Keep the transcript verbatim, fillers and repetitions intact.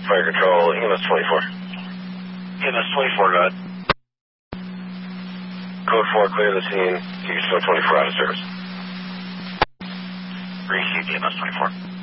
Fire control, E M S twenty-four. E M S twenty-four, go ahead. Code four, clear the scene. Keystone twenty-four out of service. Received E M S twenty-four.